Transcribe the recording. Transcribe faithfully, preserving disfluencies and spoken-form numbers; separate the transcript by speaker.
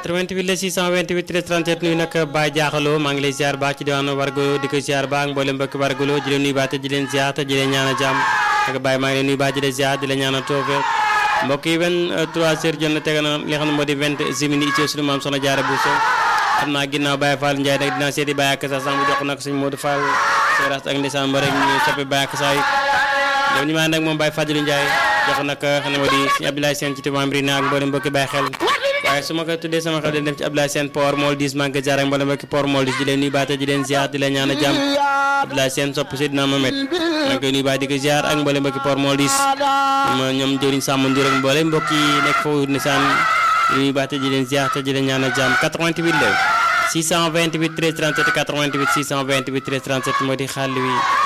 Speaker 1: quatre-vingt-huit la six cent vingt-huit treize trente-sept nuyu nag Baye Diakhalo maa ngi lay ziar baax ci diwaanu Wargolo di ko ziar baax ak mboolem mbokki Wargolo di leen nuyu baax te di leen ziar te di leen ñaanal jàmm ak Baye maa ngi leen nuyu baax di leen ziar di leen ñaanal tawfeex mbokk yi vingt-trois heures jot na teg na li nga xam ne moo di vingt minutes ci suñu maam Soxna Jaara Buso xam naa ginnaaw Baye Fall Ndiaye nag dinaa seeti Baye ak sa sam jox nag sëñ Modou Fall Seras ak ndeysaan ba rek ñu soppi Baye ak sa yi ñoom ñu maa nag moom Baye Fadilou Ndiaye jox nag xam ne moo di sëñ Abdoulaye Sène ci Touba Mbrina ak mboolem mbokki Baye xel waaye su ma ko tuddee sama xel dem ci Abdoulaye Sène Port Mol dix maa ngi jaar ak mboolem mbokki Port Mol dix di leen nuyu baate di leen ziar di leen ñaan a jàmm Abdoulaye Sène sopp Seydina Mohamed maa ngi koy nuyu baate di ko ziar ak mboolem mbokki Port Mol dix ñoom jëriñ sàmm ndur ak mboolem mbokk yi nekk foofu nisaan di nuyu baate di leen ziar te di leen ñaan a jàmm quatre-vingt-huit la six cent vingt-huit treize trente-sept quatre-vingt-huit six cent vingt-huit treize trente-sept moo di xàll wi